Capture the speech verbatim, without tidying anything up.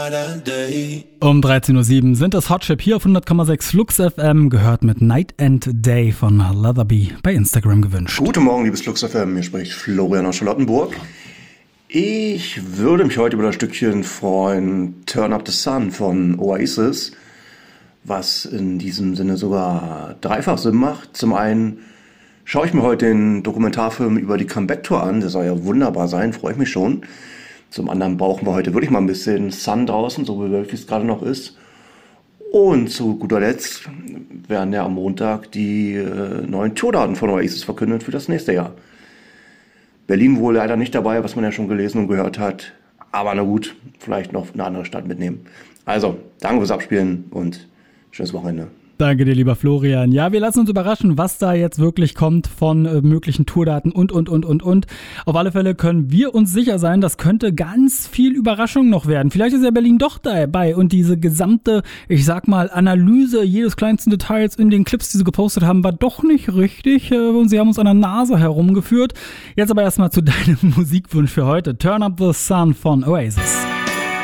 Um dreizehn Uhr sieben sind es Hot Chip hier auf hundert Komma sechs Flux F M, gehört mit Night and Day von Leatherby bei Instagram gewünscht. Guten Morgen, liebes Flux F M, hier spricht Florian aus Charlottenburg. Ich würde mich heute über das Stückchen freuen, Turn Up the Sun von Oasis, was in diesem Sinne sogar dreifach Sinn macht. Zum einen schaue ich mir heute den Dokumentarfilm über die Comeback-Tour an, der soll ja wunderbar sein, freue ich mich schon. Zum anderen brauchen wir heute wirklich mal ein bisschen Sun draußen, so bewölkt wie es gerade noch ist. Und zu guter Letzt werden ja am Montag die äh, neuen Tourdaten von Oasis verkündet für das nächste Jahr. Berlin wohl leider nicht dabei, was man ja schon gelesen und gehört hat. Aber na gut, vielleicht noch eine andere Stadt mitnehmen. Also, danke fürs Abspielen und schönes Wochenende. Danke dir, lieber Florian. Ja, wir lassen uns überraschen, was da jetzt wirklich kommt von äh, möglichen Tourdaten und, und, und, und, und. Auf alle Fälle können wir uns sicher sein, das könnte ganz viel Überraschung noch werden. Vielleicht ist ja Berlin doch dabei und diese gesamte, ich sag mal, Analyse jedes kleinsten Details in den Clips, die sie gepostet haben, war doch nicht richtig äh, und sie haben uns an der Nase herumgeführt. Jetzt aber erstmal zu deinem Musikwunsch für heute. Turn Up the Sun von Oasis.